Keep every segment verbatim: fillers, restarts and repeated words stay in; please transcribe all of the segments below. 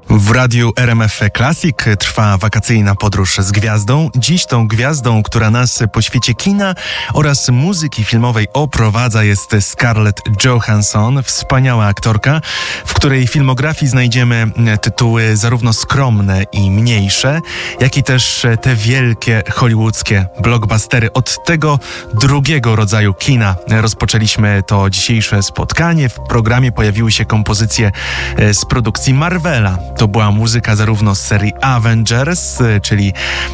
W radiu R M F Classic trwa wakacyjna podróż z gwiazdą. Dziś tą gwiazdą, która nas po świecie kina oraz muzyki filmowej oprowadza, jest Scarlett Johansson, wspaniała aktorka, w której filmografii znajdziemy tytuły zarówno skromne i mniejsze, jak i też te wielkie hollywoodzkie blockbustery. Od tego drugiego rodzaju kina rozpoczęliśmy to dzisiejsze spotkanie. W programie pojawiły się kompozycje z produkcji Marvela. To była muzyka zarówno z serii Avengers, czyli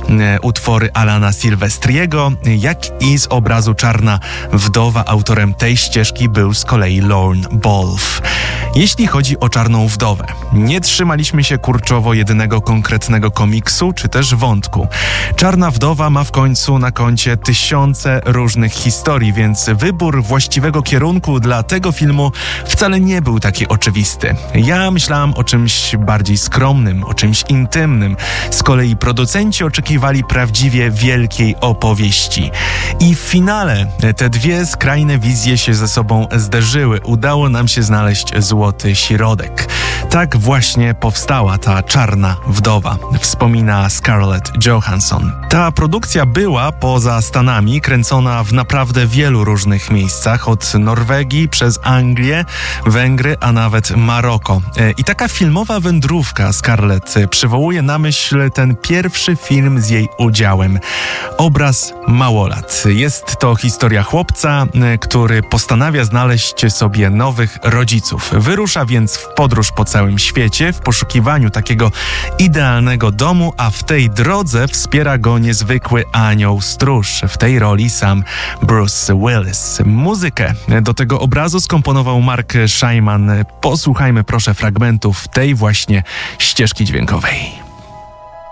utwory Alana Silvestriego, jak i z obrazu Czarna Wdowa. Autorem tej ścieżki był z kolei Lorne Balfe. Jeśli chodzi o Czarną Wdowę, nie trzymaliśmy się kurczowo jedynego konkretnego komiksu czy też wątku. Czarna Wdowa ma w końcu na koncie tysiące różnych historii, więc wybór właściwego kierunku dla tego filmu wcale nie był taki oczywisty. Ja myślałam o czymś bardziej skromnym, o czymś intymnym. Z kolei producenci oczekiwali prawdziwie wielkiej opowieści. I w finale te dwie skrajne wizje się ze sobą zderzyły. Udało nam się znaleźć złoty środek. Tak właśnie powstała ta Czarna Wdowa, wspomina Scarlett Johansson. Ta produkcja była poza Stanami kręcona w naprawdę wielu różnych miejscach, od Norwegii przez Anglię, Węgry, a nawet Maroko. I taka filmowa wędrówka Scarlett przywołuje na myśl ten pierwszy film z jej udziałem. Obraz Małolat. Jest to historia chłopca, który postanawia znaleźć sobie nowych rodziców. Wyrusza więc w podróż po całym świecie w poszukiwaniu takiego idealnego domu, a w tej drodze wspiera go niezwykły anioł stróż. W tej roli sam Bruce Willis. Muzykę do tego obrazu skomponował Mark Szajman. Posłuchajmy proszę fragmentów tej właśnie ścieżki dźwiękowej.